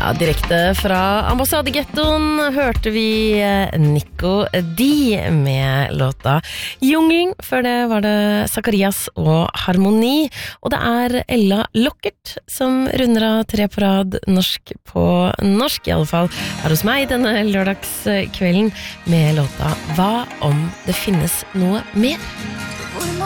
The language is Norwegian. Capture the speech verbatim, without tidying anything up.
Ja, direkte fra ambassadegettoen hørte vi Nico D med låta Jungling. Før det var det Zacharias og Harmoni. Og det er Ella Lockert som runder av tre på rad norsk på norsk, i alle fall er hos meg denne lørdagskvelden med låta Hva om det finnes noe mer?